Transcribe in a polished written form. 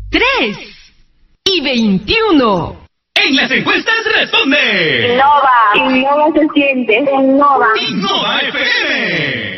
3 y 21. En las encuestas responde. Innova se siente. Innova FM.